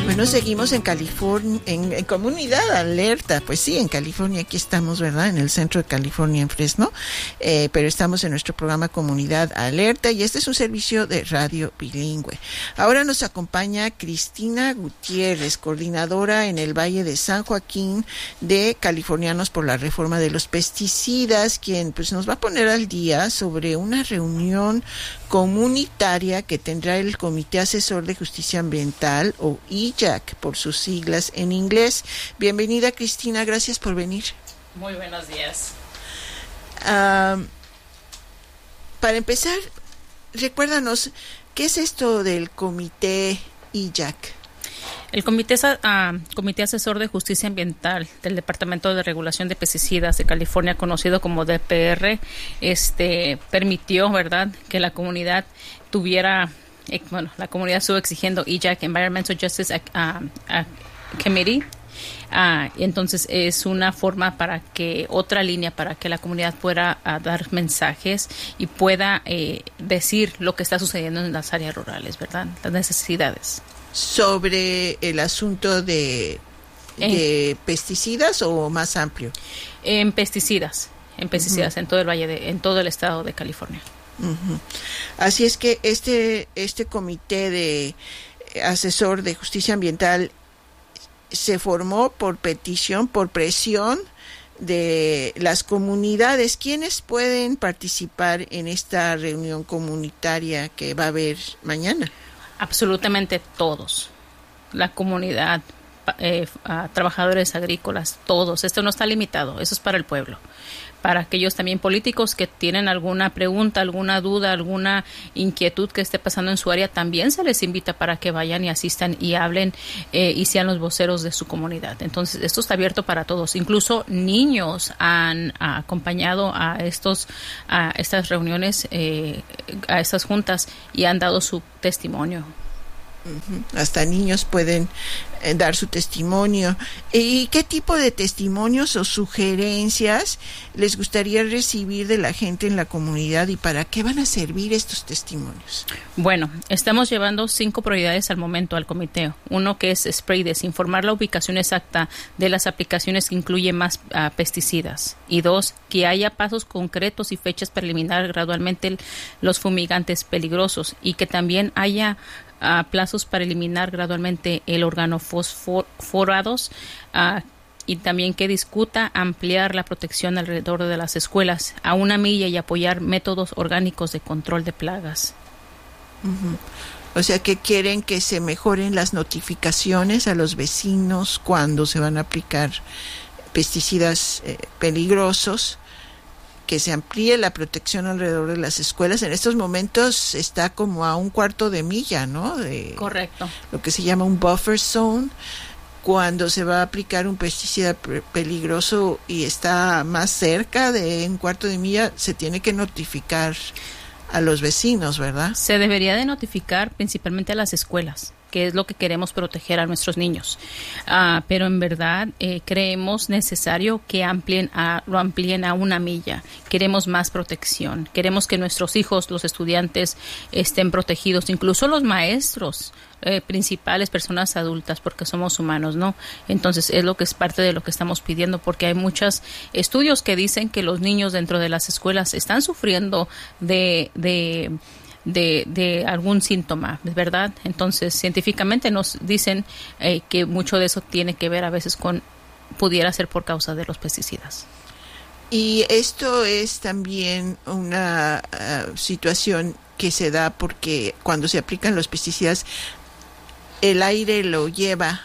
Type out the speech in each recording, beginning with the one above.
Bueno, seguimos en California, en Comunidad Alerta. Pues sí, en California, aquí estamos, ¿verdad? En el centro de California, en Fresno. Pero estamos en nuestro programa Comunidad Alerta y este es un servicio de radio bilingüe. Ahora nos acompaña Cristina Gutiérrez, coordinadora en el Valle de San Joaquín de Californianos por la Reforma de los Pesticidas, quien pues nos va a poner al día sobre una reunión comunitaria que tendrá el Comité Asesor de Justicia Ambiental, o IJAC por sus siglas en inglés. Bienvenida, Cristina, gracias por venir. Muy buenos días. Para empezar, recuérdanos, ¿qué es esto del Comité IJAC? El Comité Asesor de Justicia Ambiental del Departamento de Regulación de Pesticidas de California, conocido como DPR, permitió, ¿verdad?, que la comunidad tuviera, la comunidad estuvo exigiendo IJAC, Environmental Justice Committee. Entonces es una forma otra línea para que la comunidad pueda dar mensajes y pueda decir lo que está sucediendo en las áreas rurales, ¿verdad?, las necesidades. ¿Sobre el asunto de pesticidas o más amplio? En pesticidas, en todo el en todo el estado de California. Uh-huh. Así es que este comité de asesor de justicia ambiental se formó por petición, por presión de las comunidades. ¿Quiénes pueden participar en esta reunión comunitaria que va a haber mañana? Absolutamente todos, la comunidad, trabajadores agrícolas, todos. Esto no está limitado, eso es para el pueblo. Para aquellos también políticos que tienen alguna pregunta, alguna duda, alguna inquietud que esté pasando en su área, también se les invita para que vayan y asistan y hablen y sean los voceros de su comunidad. Entonces, esto está abierto para todos. Incluso niños han acompañado a estas reuniones, a estas juntas, y han dado su testimonio. Uh-huh. Hasta niños pueden dar su testimonio. ¿Y qué tipo de testimonios o sugerencias les gustaría recibir de la gente en la comunidad y para qué van a servir estos testimonios? Bueno, estamos llevando 5 prioridades al momento al comité. Uno, que es SPRADES, informar la ubicación exacta de las aplicaciones que incluyen más pesticidas. Y 2, que haya pasos concretos y fechas para eliminar gradualmente los fumigantes peligrosos, y que también haya plazos para eliminar gradualmente el organofosforados, y también que discuta ampliar la protección alrededor de las escuelas a 1 milla y apoyar métodos orgánicos de control de plagas. Uh-huh. O sea, que quieren que se mejoren las notificaciones a los vecinos cuando se van a aplicar pesticidas peligrosos, que se amplíe la protección alrededor de las escuelas. En estos momentos está como a 1/4 de milla, ¿no? Correcto. Lo que se llama un buffer zone. Cuando se va a aplicar un pesticida peligroso y está más cerca de 1/4 de milla, se tiene que notificar a los vecinos, ¿verdad? Se debería de notificar principalmente a las escuelas, que es lo que queremos proteger a nuestros niños. Pero en verdad creemos necesario que lo amplíen a 1 milla. Queremos más protección. Queremos que nuestros hijos, los estudiantes, estén protegidos, incluso los maestros principales, personas adultas, porque somos humanos, ¿no? Entonces es parte de lo que estamos pidiendo, porque hay muchos estudios que dicen que los niños dentro de las escuelas están sufriendo de algún síntoma, ¿verdad? Entonces, científicamente nos dicen que mucho de eso tiene que ver a veces pudiera ser por causa de los pesticidas. Y esto es también una situación que se da porque cuando se aplican los pesticidas, el aire lo lleva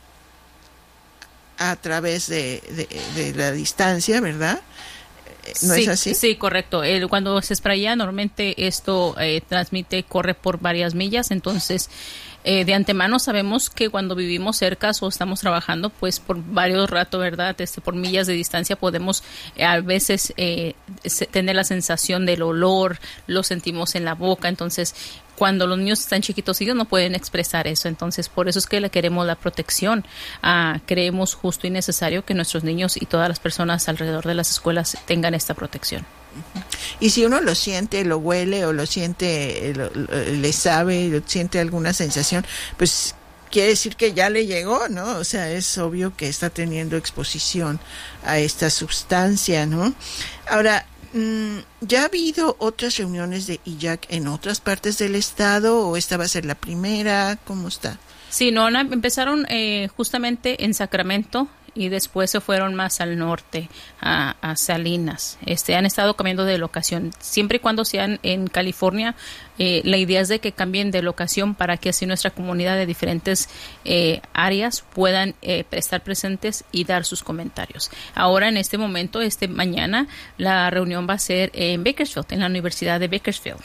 a través de la distancia, ¿verdad? ¿No es así? Sí, correcto. Cuando se spraya, normalmente esto corre por varias millas, entonces de antemano sabemos que cuando vivimos cerca o estamos trabajando, pues por varios ratos, ¿verdad? Por millas de distancia podemos a veces tener la sensación del olor, lo sentimos en la boca, entonces cuando los niños están chiquitos ellos no pueden expresar eso, entonces por eso es que le queremos la protección. Creemos justo y necesario que nuestros niños y todas las personas alrededor de las escuelas tengan esta protección. Y si uno lo siente, lo huele o lo siente, le sabe, lo siente alguna sensación, pues quiere decir que ya le llegó, ¿no? O sea, es obvio que está teniendo exposición a esta sustancia, ¿no? Ahora, ¿ya ha habido otras reuniones de IJAC en otras partes del estado o esta va a ser la primera? ¿Cómo está? Sí, no, empezaron justamente en Sacramento y después se fueron más al norte, a Salinas. Han estado cambiando de locación. Siempre y cuando sean en California, la idea es de que cambien de locación para que así nuestra comunidad de diferentes áreas puedan estar presentes y dar sus comentarios. Ahora, en este momento, mañana, la reunión va a ser en Bakersfield, en la Universidad de Bakersfield.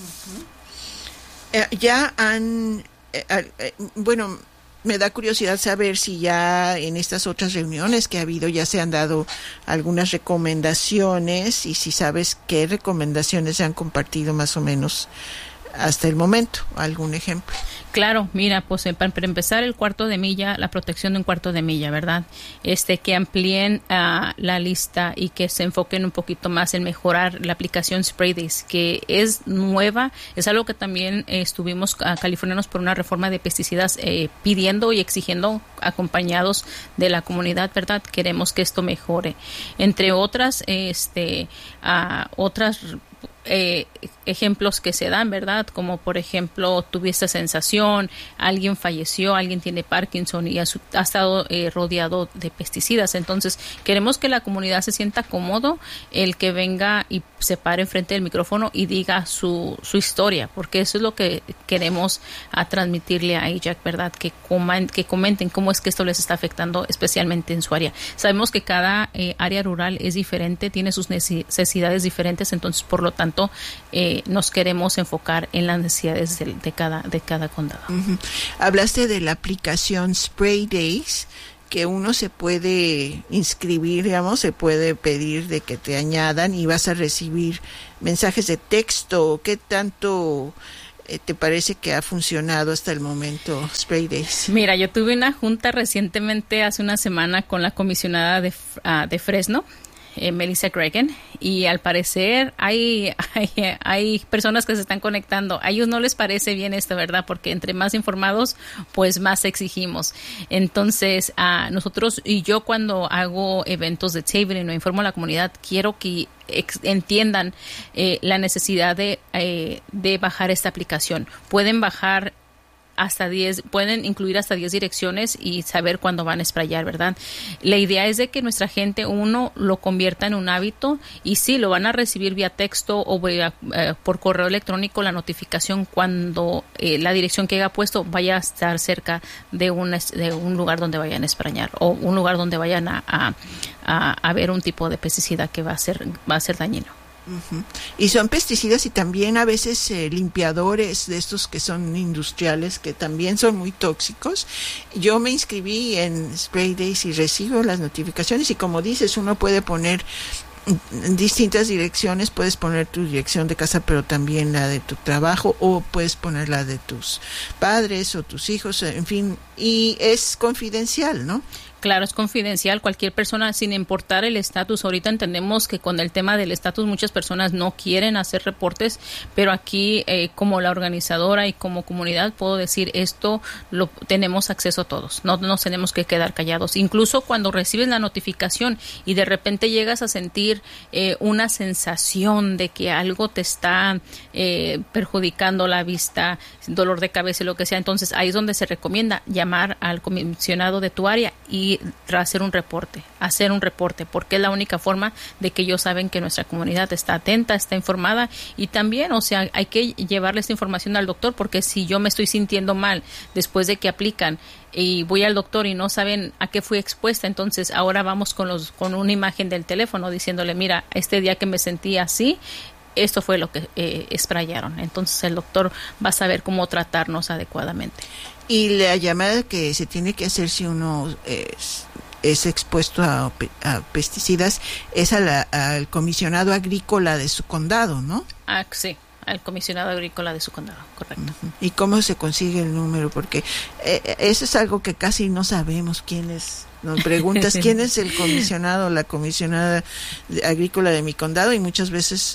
Ya han... bueno, me da curiosidad saber si ya en estas otras reuniones que ha habido ya se han dado algunas recomendaciones y si sabes qué recomendaciones se han compartido más o menos hasta el momento. ¿Algún ejemplo? Claro, mira, pues para empezar el cuarto de milla, la protección de un cuarto de milla, ¿verdad? Que amplíen la lista y que se enfoquen un poquito más en mejorar la aplicación Spray Days, que es nueva, es algo que también estuvimos californianos por una reforma de pesticidas pidiendo y exigiendo, acompañados de la comunidad, ¿verdad? Queremos que esto mejore. Entre otras, ejemplos que se dan, ¿verdad? Como por ejemplo, tuviste sensación, alguien falleció, alguien tiene Parkinson y ha estado rodeado de pesticidas. Entonces, queremos que la comunidad se sienta cómodo, el que venga y se pare enfrente del micrófono y diga su historia, porque eso es lo que queremos transmitirle a IJAC, ¿verdad? Que comenten cómo es que esto les está afectando, especialmente en su área. Sabemos que cada área rural es diferente, tiene sus necesidades diferentes, entonces, por lo tanto, nos queremos enfocar en las necesidades de cada condado. Uh-huh. Hablaste de la aplicación Spray Days, que uno se puede inscribir, digamos, se puede pedir de que te añadan y vas a recibir mensajes de texto. ¿Qué tanto te parece que ha funcionado hasta el momento Spray Days? Mira, yo tuve una junta recientemente, hace una semana, con la comisionada de Fresno, Melissa Gregan, y al parecer hay personas que se están conectando. A ellos no les parece bien esto, ¿verdad? Porque entre más informados, pues más exigimos. Entonces, nosotros y yo cuando hago eventos de tabling o informo a la comunidad, quiero que entiendan la necesidad de bajar esta aplicación. Pueden bajar hasta 10, pueden incluir hasta 10 direcciones y saber cuándo van a sprayar, ¿verdad? La idea es de que nuestra gente, uno, lo convierta en un hábito y sí, lo van a recibir vía texto o por correo electrónico la notificación cuando la dirección que haya puesto vaya a estar cerca de un lugar donde vayan a sprayar o un lugar donde vayan a ver un tipo de pesticida que va a ser dañino. Uh-huh. Y son pesticidas y también a veces limpiadores de estos que son industriales que también son muy tóxicos. Yo me inscribí en Spray Days y recibo las notificaciones y como dices, uno puede poner distintas direcciones, puedes poner tu dirección de casa pero también la de tu trabajo o puedes poner la de tus padres o tus hijos, en fin, y es confidencial, ¿no? Claro, es confidencial. Cualquier persona, sin importar el estatus, ahorita entendemos que con el tema del estatus muchas personas no quieren hacer reportes, pero aquí como la organizadora y como comunidad puedo decir esto, tenemos acceso a todos, no nos tenemos que quedar callados. Incluso cuando recibes la notificación y de repente llegas a sentir una sensación de que algo te está perjudicando la vista, dolor de cabeza y lo que sea, entonces ahí es donde se recomienda llamar al comisionado de tu área y hacer un reporte, porque es la única forma de que ellos saben que nuestra comunidad está atenta, está informada y también, o sea, hay que llevarle esta información al doctor, porque si yo me estoy sintiendo mal después de que aplican y voy al doctor y no saben a qué fui expuesta, entonces ahora vamos con una imagen del teléfono diciéndole, mira, este día que me sentí así, esto fue lo que sprayaron. Entonces el doctor va a saber cómo tratarnos adecuadamente. Y la llamada que se tiene que hacer si uno es expuesto a pesticidas es al comisionado agrícola de su condado, ¿no? Sí, al comisionado agrícola de su condado, correcto. Uh-huh. ¿Y cómo se consigue el número? Porque eso es algo que casi no sabemos quién es. Nos preguntas quién es el comisionado o la comisionada agrícola de mi condado y muchas veces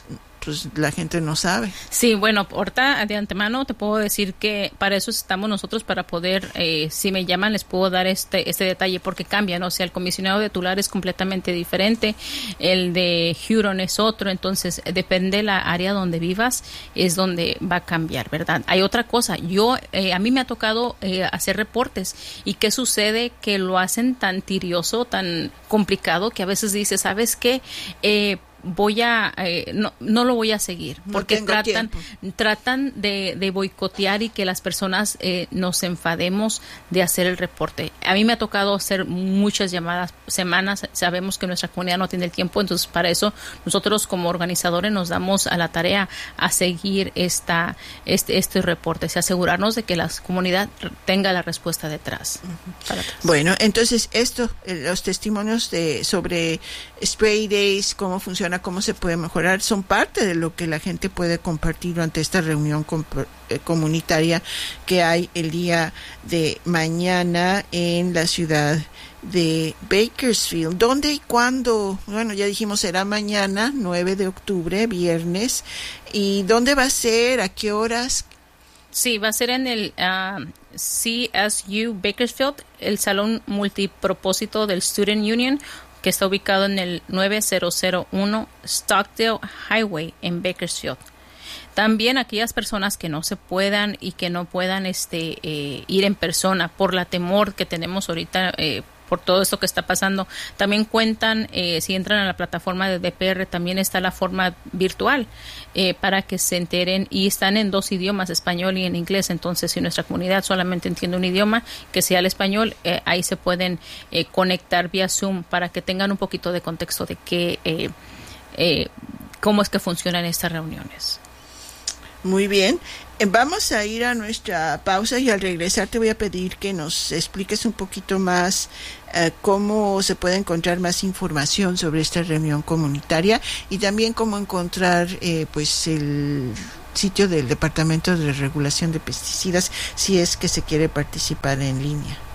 pues la gente no sabe. Sí, bueno, ahorita de antemano te puedo decir que para eso estamos nosotros, para poder, si me llaman, les puedo dar este detalle, porque cambian, o sea, el comisionado de Tulare es completamente diferente, el de Huron es otro, entonces depende de la área donde vivas, es donde va a cambiar, ¿verdad? Hay otra cosa, a mí me ha tocado hacer reportes, y ¿qué sucede? Que lo hacen tan tedioso, tan complicado, que a veces dices, ¿sabes qué? No lo voy a seguir, porque tratan de boicotear y que las personas nos enfademos de hacer el reporte. A mí me ha tocado hacer muchas llamadas, semanas, sabemos que nuestra comunidad no tiene el tiempo, entonces para eso nosotros como organizadores nos damos a la tarea a seguir este reporte, y asegurarnos de que la comunidad tenga la respuesta detrás. Bueno, entonces los testimonios sobre Spray Days, cómo funciona, cómo se puede mejorar, son parte de lo que la gente puede compartir durante esta reunión comunitaria que hay el día de mañana en la ciudad de Bakersfield. ¿Dónde y cuándo? Bueno, ya dijimos, será mañana, 9 de octubre, viernes. ¿Y dónde va a ser? ¿A qué horas? Sí, va a ser en el CSU Bakersfield, el salón multipropósito del Student Union, que está ubicado en el 9001 Stockdale Highway en Bakersfield. También aquellas personas que no se puedan y que no puedan ir en persona por la temor que tenemos ahorita por todo esto que está pasando, también cuentan, si entran a la plataforma de DPR, también está la forma virtual para que se enteren, y están en 2 idiomas, español y en inglés. Entonces, si nuestra comunidad solamente entiende un idioma, que sea el español, ahí se pueden conectar vía Zoom para que tengan un poquito de contexto de cómo es que funcionan estas reuniones. Muy bien, vamos a ir a nuestra pausa, y al regresar te voy a pedir que nos expliques un poquito más cómo se puede encontrar más información sobre esta reunión comunitaria, y también cómo encontrar pues el sitio del Departamento de Regulación de Pesticidas si es que se quiere participar en línea.